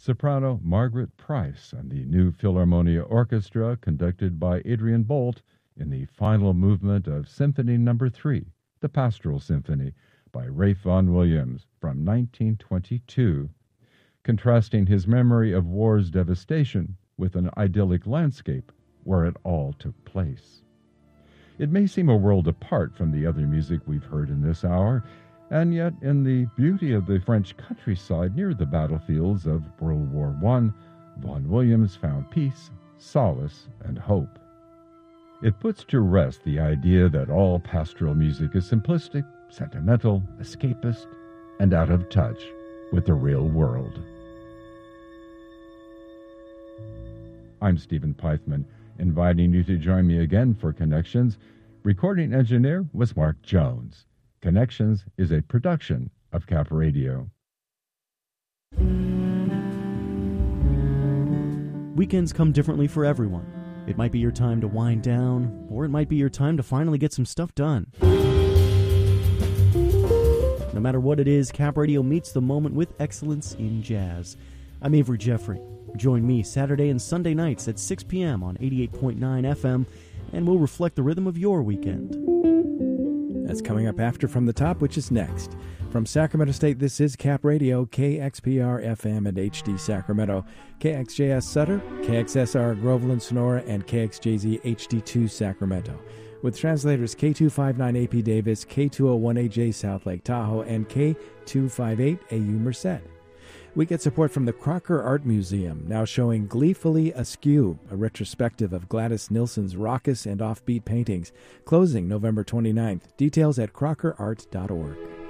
soprano Margaret Price and the New Philharmonia Orchestra conducted by Adrian Bolt in the final movement of Symphony No. 3, the Pastoral Symphony, by Ralph Vaughan Williams from 1922, contrasting his memory of war's devastation with an idyllic landscape where it all took place. It may seem a world apart from the other music we've heard in this hour, and yet in the beauty of the French countryside near the battlefields of World War I, Vaughan Williams found peace, solace, and hope. It puts to rest the idea that all pastoral music is simplistic, sentimental, escapist, and out of touch with the real world. I'm Stephen Pythman, inviting you to join me again for Connections. Recording engineer was Mark Jones. Connections is a production of Cap Radio. Weekends come differently for everyone. It might be your time to wind down, or it might be your time to finally get some stuff done. No matter what it is, Cap Radio meets the moment with excellence in jazz. I'm Avery Jeffrey. Join me Saturday and Sunday nights at 6 p.m. on 88.9 FM, and we'll reflect the rhythm of your weekend. That's coming up after From the Top, which is next. From Sacramento State, this is Cap Radio, KXPR FM and HD Sacramento, KXJS Sutter, KXSR Groveland Sonora, and KXJZ HD2 Sacramento. With translators K259AP Davis, K201AJ South Lake Tahoe, and K258AU Merced. We get support from the Crocker Art Museum, now showing Gleefully Askew, a retrospective of Gladys Nilsson's raucous and offbeat paintings, closing November 29th. Details at crockerart.org.